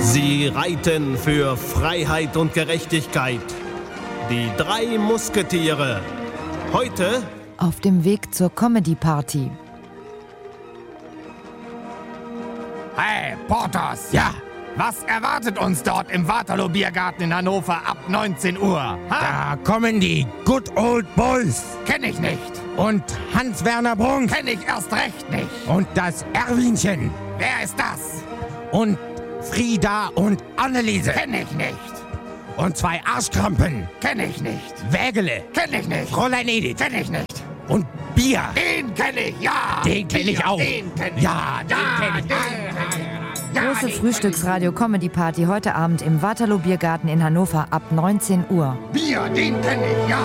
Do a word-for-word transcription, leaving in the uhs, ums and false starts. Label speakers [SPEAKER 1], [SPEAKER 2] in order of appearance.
[SPEAKER 1] Sie reiten für Freiheit und Gerechtigkeit. Die drei Musketiere. Heute
[SPEAKER 2] auf dem Weg zur Comedy-Party.
[SPEAKER 3] Hey, Porthos!
[SPEAKER 4] Ja?
[SPEAKER 3] Was erwartet uns dort im Waterloo-Biergarten in Hannover ab neunzehn Uhr? Ha?
[SPEAKER 4] Da kommen die Good Old Boys.
[SPEAKER 3] Kenn ich nicht.
[SPEAKER 4] Und Hans-Werner Brunk.
[SPEAKER 3] Kenn ich erst recht nicht.
[SPEAKER 4] Und das Erwinchen.
[SPEAKER 3] Wer ist das?
[SPEAKER 4] Und Frieda und Anneliese.
[SPEAKER 3] Kenn ich nicht.
[SPEAKER 4] Und zwei Arschkrampen.
[SPEAKER 3] Kenn ich nicht.
[SPEAKER 4] Wägele.
[SPEAKER 3] Kenn ich nicht.
[SPEAKER 4] Fräulein Edith.
[SPEAKER 3] Kenn ich nicht.
[SPEAKER 4] Und Bier.
[SPEAKER 3] Den kenn ich, ja.
[SPEAKER 4] Den kenn ich auch.
[SPEAKER 3] Den kenn ich.
[SPEAKER 4] Ja, den
[SPEAKER 3] Ja,
[SPEAKER 4] kenn ich.
[SPEAKER 3] den kenn ich. Ja,
[SPEAKER 2] Große
[SPEAKER 3] den
[SPEAKER 2] Frühstücksradio-Comedy-Party heute Abend im Waterloo-Biergarten in Hannover ab neunzehn Uhr.
[SPEAKER 3] Bier, den kenn ich, ja.